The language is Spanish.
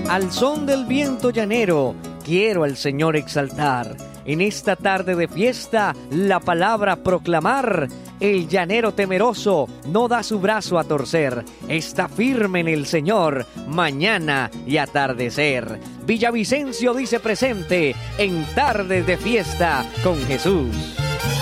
Al son del viento llanero, quiero al Señor exaltar. En esta tarde de fiesta, la palabra proclamar. El llanero temeroso no da su brazo a torcer. Está firme en el Señor, mañana y atardecer. Villavicencio dice presente en tardes de fiesta con Jesús.